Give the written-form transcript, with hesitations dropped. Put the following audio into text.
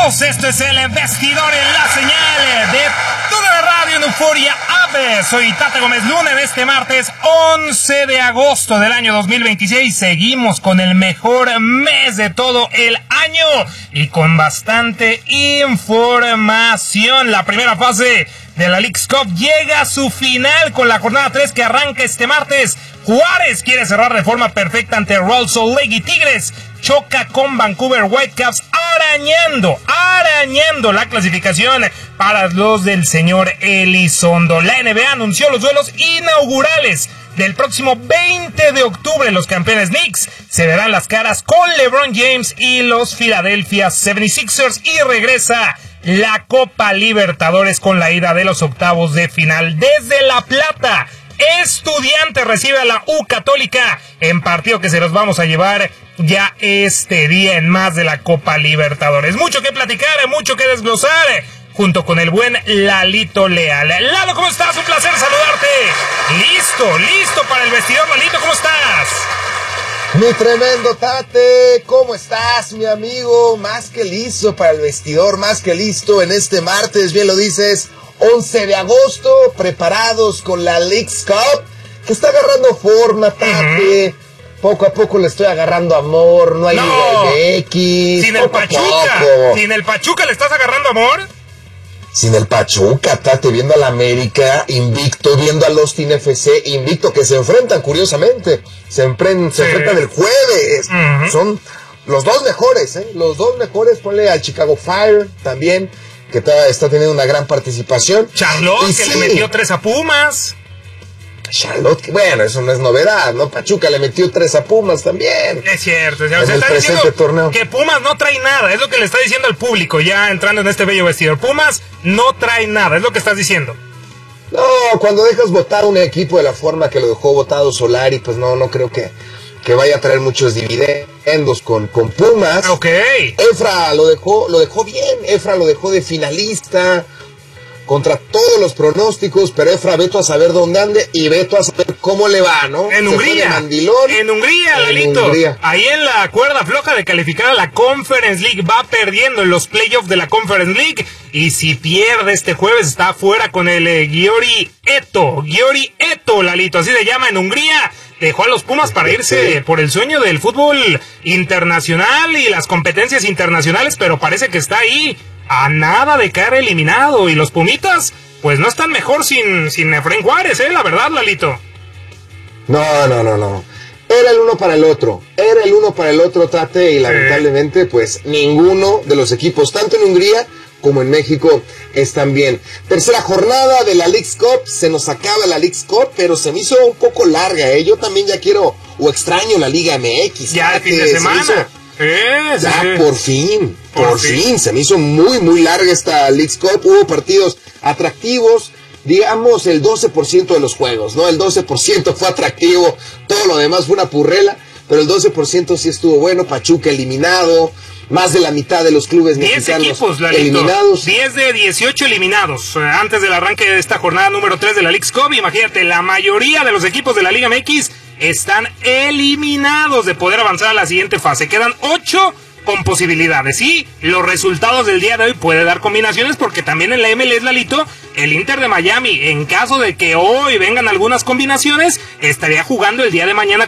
Bienvenidos, esto es el Vestidor en la señal de toda la radio en Euforia App. Soy Tate Gómez Luna. De este martes 11 de agosto del año 2026 seguimos con el mejor mes de todo el año y con bastante información. La primera fase de la Leagues Cup llega a su final con la jornada 3 que arranca este martes. Juárez quiere cerrar de forma perfecta ante Real Salt Lake y Tigres choca con Vancouver Whitecaps arañando la clasificación para los del señor Elizondo. La NBA anunció los duelos inaugurales del próximo 20 de octubre. Los campeones Knicks se verán las caras con LeBron James y los Philadelphia 76ers y regresa la Copa Libertadores con la ida de los octavos de final. Desde La Plata, Estudiantes recibe a la U Católica en partido que se los vamos a llevar ya este día en más de la Copa Libertadores. Mucho que platicar, mucho que desglosar, junto con el buen Lalito Leal. Lalo, ¿cómo estás? Un placer saludarte. Listo para el vestidor, Lalito, ¿cómo estás? Mi tremendo Tate, ¿cómo estás, mi amigo? Más que listo para el vestidor, más que listo en este martes, bien lo dices, 11 de agosto, preparados con la Leagues Cup, que está agarrando forma, Tate. Poco a poco le estoy agarrando amor, no hay Liga MX. Sin el Pachuca le estás agarrando amor. Sin el Pachuca, Tate, viendo a la América invicto, viendo al Austin FC invicto, que se enfrentan, curiosamente, se enfrentan el jueves. Son los dos mejores, ponle al Chicago Fire también, que está teniendo una gran participación. Charlotte, que le metió 3 a Pumas. Charlotte, bueno, eso no es novedad, ¿no? Pachuca le metió 3 a Pumas también. Es cierto. En el presente torneo. Que Pumas no trae nada, es lo que le está diciendo al público ya entrando en este bello vestidor. Pumas no trae nada, es lo que estás diciendo. No, cuando dejas votar un equipo de la forma que lo dejó votado Solari, pues no creo que vaya a traer muchos dividendos con Pumas. Ok. Efra lo dejó bien, Efra lo dejó de finalista contra todos los pronósticos, pero Efra, veto a saber dónde ande y veto a saber cómo le va, ¿no? En Hungría, Lalito. Ahí en la cuerda floja de calificar a la Conference League, va perdiendo en los playoffs de la Conference League, y si pierde este jueves está fuera con el Győri Eto, Lalito, así se llama en Hungría. Dejó a los Pumas para irse por el sueño del fútbol internacional y las competencias internacionales, pero parece que está ahí a nada de caer eliminado, y los Pumitas pues no están mejor sin Efraín Juárez, la verdad, Lalito. No. Era el uno para el otro, Tate, y lamentablemente pues ninguno de los equipos, tanto en Hungría como en México, están bien. Tercera jornada de la Leagues Cup, se nos acaba la Leagues Cup, pero se me hizo un poco larga, Yo también ya quiero o extraño la Liga MX. Ya el fin de semana. Por fin, se me hizo muy larga esta Leagues Cup. Hubo partidos atractivos, digamos el 12% de los juegos, ¿no? El 12% fue atractivo, todo lo demás fue una purrela, pero el 12% sí estuvo bueno. Pachuca eliminado, más de la mitad de los clubes mexicanos equipos, eliminados. 10 de 18 eliminados antes del arranque de esta jornada número 3 de la Leagues Cup. Imagínate, la mayoría de los equipos de la Liga MX están eliminados de poder avanzar a la siguiente fase. Quedan 8 con posibilidades, y los resultados del día de hoy puede dar combinaciones, porque también en la MLS, Lalito, el Inter de Miami, en caso de que hoy vengan algunas combinaciones, estaría jugando el día de mañana